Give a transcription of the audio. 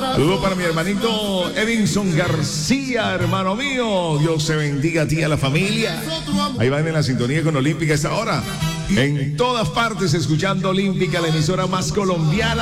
Saludos para mi hermanito Edinson García, hermano mío. Dios te bendiga a ti y a la familia. Ahí van en la sintonía con Olímpica a esta hora. En todas partes escuchando Olímpica, la emisora más colombiana.